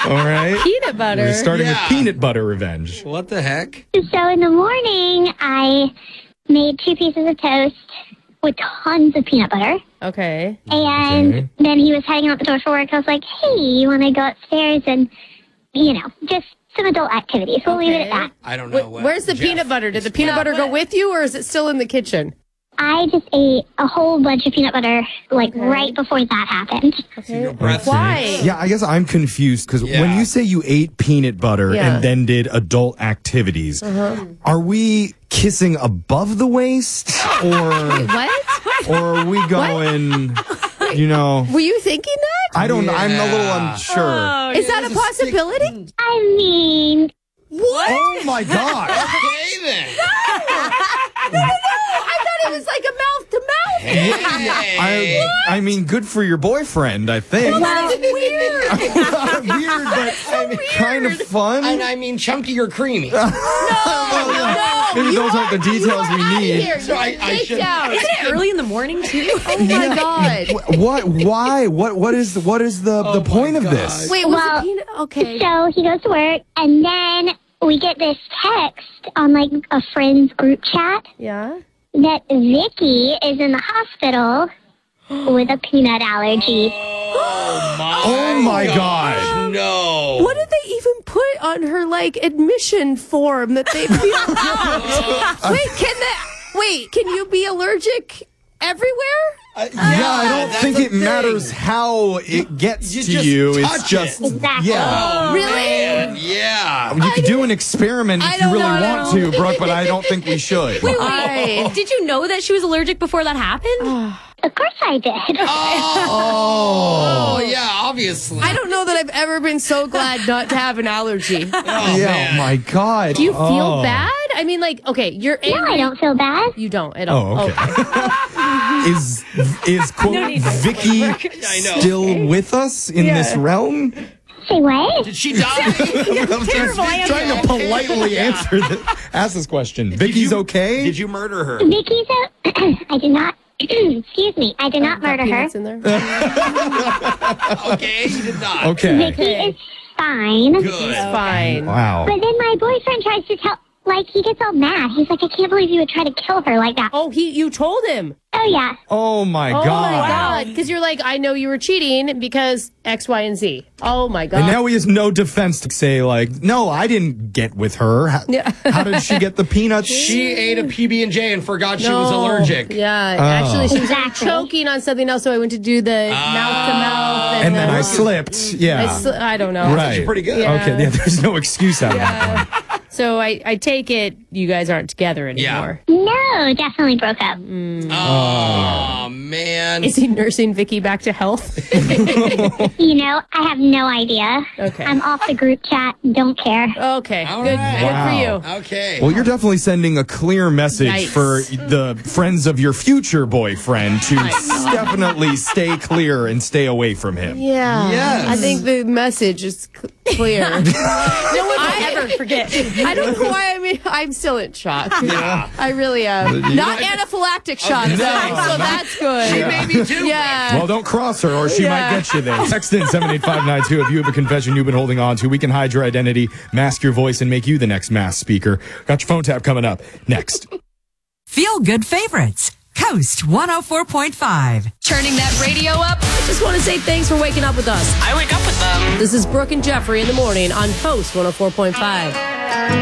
All right. Peanut butter. We're starting with peanut butter revenge. What the heck? So in the morning, I made 2 pieces of toast with tons of peanut butter. Okay. And then he was heading out the door for work. I was like, hey, you want to go upstairs and, just some adult activities. We'll leave it at that. I don't know. Where's the peanut butter? Did the peanut butter go with you, or is it still in the kitchen? I just ate a whole bunch of peanut butter, right before that happened. Okay. Why? Yeah, I guess I'm confused because when you say you ate peanut butter and then did adult activities, are we kissing above the waist or What? or are we going, Were you thinking that? I don't know. I'm a little unsure. Is that a possibility? I mean, What? Oh my God. Okay, then. I thought it was like a mouth to mouth. Hey. I mean, good for your boyfriend, I think. That's weird. Weird, but kind of fun. And I mean, chunky or creamy. No. Maybe those aren't the details we need. Here. So I should. Down. Isn't it early in the morning, too? Oh my God. What? Why? What is the point of this? Wait, was it peanut? Okay. so he goes to work, and then we get this text on, a friend's group chat Yeah. that Vicky is in the hospital with a peanut allergy. Oh my God. No. What did they even put on her admission form that they filled out? Wait, can you be allergic everywhere? Yeah, I don't think it matters how it gets You to just you. It's touch just it. Exactly. yeah. Really? Man, yeah. You could do an experiment if you really want to, Brooke, but I don't think we should. Did you know that she was allergic before that happened? Of course I did. Oh, yeah, obviously. I don't know that I've ever been so glad not to have an allergy. Oh my God. Do you feel bad? I mean, okay, you're angry. No, I don't feel bad. You don't at all. Oh, okay. Is quote Vicky still with us in this realm? Say what? Did she die? I'm trying to politely ask this question. Vicky's okay? Did you murder her? Vicky's I did not. Excuse me. I did not murder her. Peanuts in there? Okay, you did not. Okay. Vicky is fine. Good. Fine. Wow. But then my boyfriend tries to tell, he gets all mad. He's like, I can't believe you would try to kill her like that. Oh, you told him. Oh, yeah. Oh my Oh God. my God. Because you're like, I know you were cheating because X, Y, and Z. Oh my God. And now he has no defense to say, no, I didn't get with her. How did she get the peanuts? She ate a PB&J and forgot she was allergic. Yeah, actually, she was Exactly. choking on something else, so I went to do the mouth to mouth. And then I slipped. Yeah. I don't know. Right. Pretty good. Yeah. Okay. Yeah, there's no excuse out of that one. So I take it you guys aren't together anymore. No, definitely broke up. Oh, man. Is he nursing Vicky back to health? I have no idea. Okay. I'm off the group chat. Don't care. Okay, All good right. for Wow. you. Okay. Well, you're definitely sending a clear message Yikes. for the friends of your future boyfriend to definitely stay clear and stay away from him. Yeah. Yes. I think the message is clear. No one will ever forget. I don't know why I'm still in shock. Yeah. I really am. Not anaphylactic shock, though, so that's good. She may be too. Yeah. Well, don't cross her or she Yeah. might get you there. Text in 78592 if you have a confession you've been holding on to. We can hide your identity, mask your voice, and make you the next mass speaker. Got your phone tap coming up next. Feel good favorites. Coast 104.5. Turning that radio up. I just want to say thanks for waking up with us. I wake up with them. This is Brooke and Jeffrey in the morning on Coast 104.5.